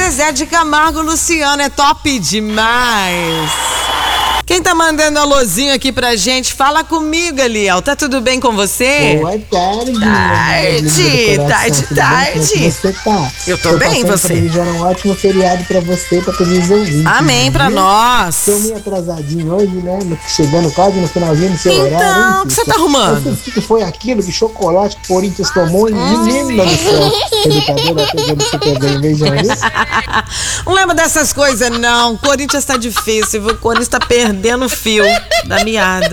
Zezé de Camargo, Luciano, é top demais. Quem tá mandando alôzinho aqui pra gente? Fala comigo, Eliel. Tá tudo bem com você? Boa tarde. Tarde. Como você tá? Eu tô bem, você? Pra desejar um ótimo feriado pra você e pra todos os ouvintes. Amém, pra nós. Tô meio atrasadinho hoje, né? Chegando quase no finalzinho do seu horário. Então, o que você tá arrumando? O que foi aquilo? Que chocolate que o Corinthians tomou? Menina do céu. Educador da TV do Super Bem, vejam isso. Não lembra dessas coisas, não. O Corinthians tá difícil, viu? O Corinthians tá perdendo o fio da meada.